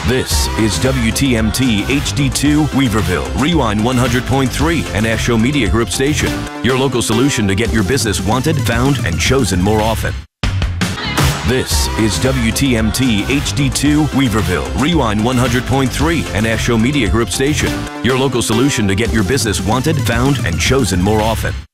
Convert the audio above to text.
This is WTMT HD2 Weaverville, Rewind 100.3, an Asho Media Group station. Your local solution to get your business wanted, found, and chosen more often. This is WTMT HD2 Weaverville, Rewind 100.3, an Asho Media Group station. Your local solution to get your business wanted, found, and chosen more often.